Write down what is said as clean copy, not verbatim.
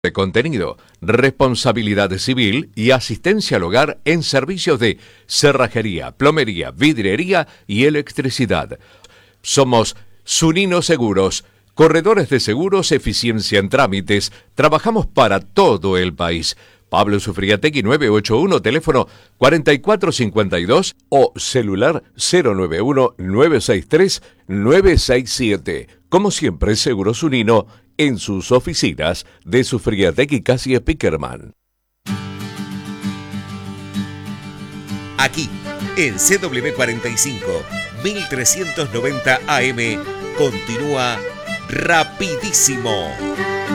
de contenido, responsabilidad civil y asistencia al hogar en servicios de cerrajería, plomería, vidriería y electricidad. Somos Zunino Seguros, corredores de seguros, eficiencia en trámites. Trabajamos para todo el país. Pablo Sufriategui 981, teléfono 4452 o celular 091-963-967. Como siempre, Seguro Zunino en sus oficinas de Sufriategui Casi Spickerman. Aquí, en CW45, 1390 AM, continúa Rapidísimo.